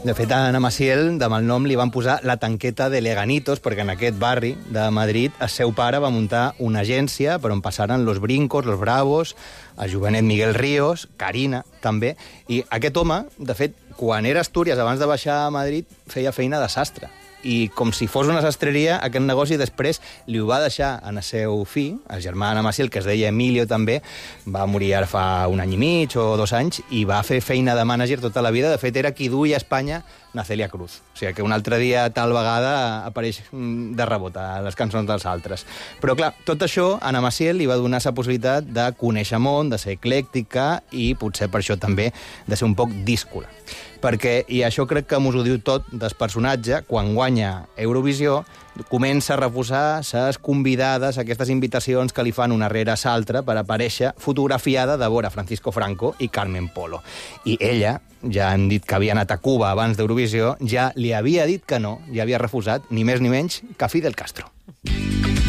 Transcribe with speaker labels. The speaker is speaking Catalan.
Speaker 1: De fet, a Ana Maciel, de malnom, li van posar la tanqueta de Leganitos, perquè en aquest barri de Madrid el seu pare va muntar una agència per on passaren los Brincos, los Bravos, el jovenet Miguel Ríos, Carina, també. I aquest home, de fet, quan era a Astúries, abans de baixar a Madrid, feia feina de sastre. I com si fos una sastreria, aquest negoci després li ho va deixar en el seu fill, el germà Ana Maciel, que es deia Emilio també, va morir ara fa 1 any i mig o 2 anys, i va fer feina de mànager tota la vida. De fet, era qui duia a Espanya na Celia Cruz. O sigui que un altre dia, tal vegada, apareix de rebot a les cançons dels altres. Però, clar, tot això a Ana Maciel li va donar la possibilitat de conèixer món, de ser eclèctica i potser per això també de ser un poc díscola. Perquè, i això crec que mos ho diu tot del personatge, quan guanya Eurovisió, comença a refusar les convidades, aquestes invitacions que li fan una rere l'altra per aparèixer fotografiada de vora Francisco Franco i Carmen Polo. I ella, ja hem dit que havia anat a Cuba abans d'Eurovisió, ja li havia dit que no, ja havia refusat ni més ni menys que Fidel Castro.